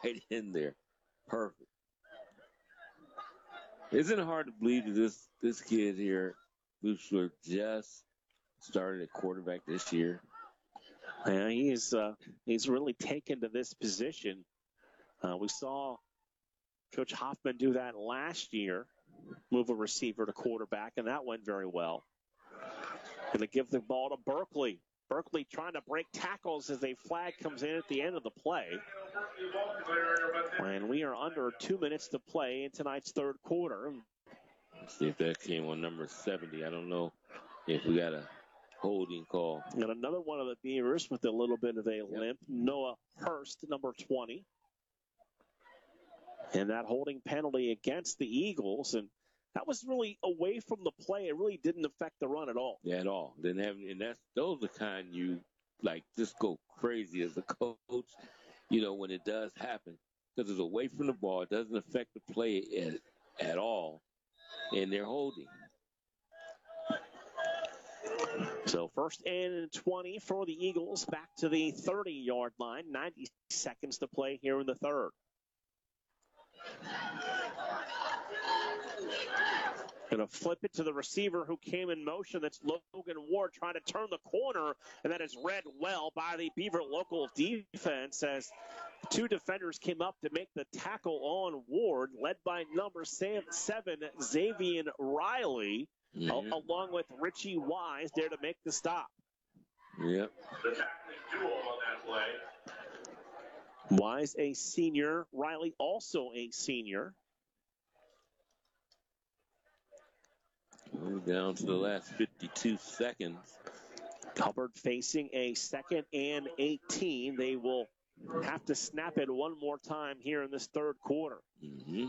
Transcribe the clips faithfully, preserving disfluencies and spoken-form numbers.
right in there. Perfect. Isn't it hard to believe that this, this kid here, Buechler, just started at quarterback this year? Yeah, he's, uh, he's really taken to this position. Uh, we saw Coach Hoffman do that last year, move a receiver to quarterback, and that went very well. Going to give the ball to Berkeley. Berkeley trying to break tackles as a flag comes in at the end of the play. And we are under two minutes to play in tonight's third quarter. Let's see if that came on number seventy. I don't know if we got a holding call. And another one of the Beavers with a little bit of a yep. limp, Noah Hurst, number twenty. And that holding penalty against the Eagles. And that was really away from the play. It really didn't affect the run at all. Yeah, at all. Didn't have, and that's those are the kind you like just go crazy as a coach. You know when it does happen because it's away from the ball. It doesn't affect the play at, at all, and they're holding. So first and twenty for the Eagles. Back to the thirty-yard line. ninety seconds to play here in the third. Going to flip it to the receiver who came in motion. That's Logan Ward trying to turn the corner, and that is read well by the Beaver local defense as two defenders came up to make the tackle on Ward, led by number seven, Xavier Riley, mm-hmm. a- along with Richie Wise there to make the stop. Yep. The tackling duo on that play. Wise a senior, Riley also a senior. We're down to the last fifty-two seconds. Hubbard facing a second and eighteen. They will have to snap it one more time here in this third quarter. Mm-hmm.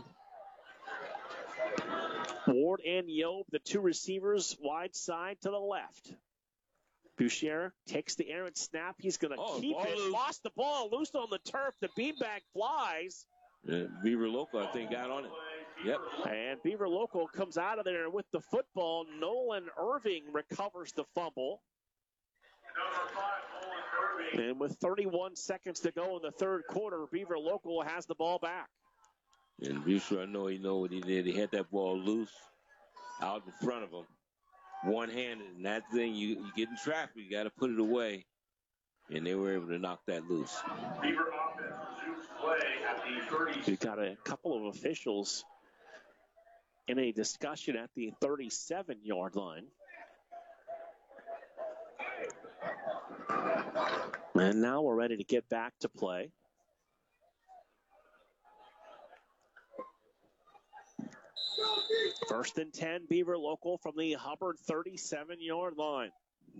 Ward and Yob, the two receivers, wide side to the left. Boucher takes the errant snap. He's going to oh, keep it. Loose. Lost the ball, loose on the turf. The beanbag flies. Yeah, Beaver Local, I think, got on it. Yep. And Beaver Local comes out of there with the football. Nolan Irving recovers the fumble. And with thirty-one seconds to go in the third quarter, Beaver Local has the ball back. And Boucher, I know he know what he did. He had that ball loose out in front of him. One-handed, and that thing, you, you get in traffic, you got to put it away. And they were able to knock that loose. Beaver offense resumes play at the thirty. We've got a couple of officials in a discussion at the thirty-seven-yard line. And now we're ready to get back to play. First and ten, Beaver Local from the Hubbard thirty-seven-yard line.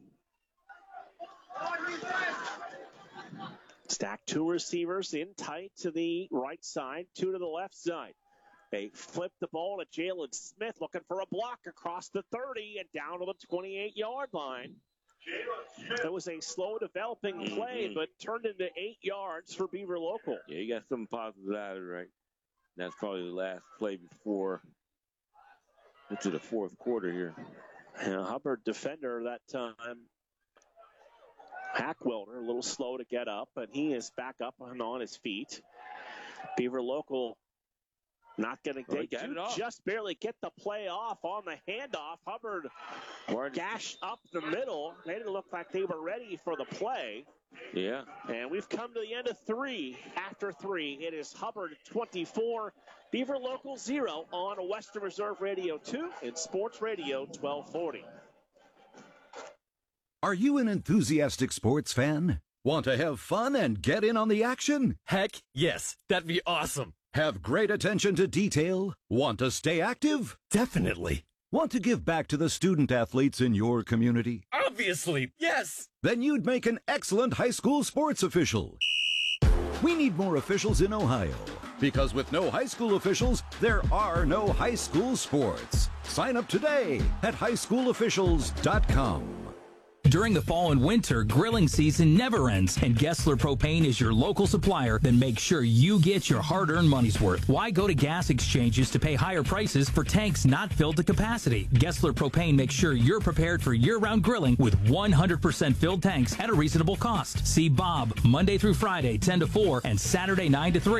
Stack two receivers in tight to the right side, two to the left side. They flip the ball to Jalen Smith looking for a block across the thirty and down to the twenty-eight-yard line. It was a slow developing play, mm-hmm. but turned into eight yards for Beaver Local. Yeah, you got some positive out of it, right? That's probably the last play before into the fourth quarter here. Yeah, Hubbard defender that time. Hackwelder, a little slow to get up, but he is back up and on his feet. Beaver Local not going to get oh, just barely get the play off on the handoff. Hubbard gashed up the middle. They didn't look like they were ready for the play. Yeah. And we've come to the end of three. After three, it is Hubbard twenty-four, Beaver Local zero on Western Reserve Radio two and Sports Radio twelve forty. Are you an enthusiastic sports fan? Want to have fun and get in on the action? Heck, yes. That'd be awesome. Have great attention to detail? Want to stay active? Definitely. Want to give back to the student athletes in your community? Obviously, yes. Then you'd make an excellent high school sports official. We need more officials in Ohio. Because with no high school officials, there are no high school sports. Sign up today at high school officials dot com. During the fall and winter, grilling season never ends, and Gessler Propane is your local supplier that makes sure you get your hard-earned money's worth. Why go to gas exchanges to pay higher prices for tanks not filled to capacity? Gessler Propane makes sure you're prepared for year-round grilling with one hundred percent filled tanks at a reasonable cost. See Bob Monday through Friday, ten to four, and Saturday, nine to three.